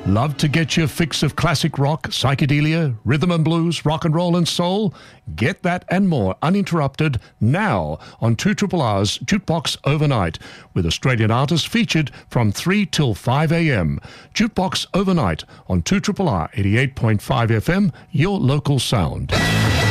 Love to get your fix of classic rock, psychedelia, rhythm and blues, rock and roll and soul? Get that and more uninterrupted now on 2RR's Jukebox Overnight, with Australian artists featured from 3 till 5 a.m. Jukebox Overnight on 2RR 88.5 FM, your local sound.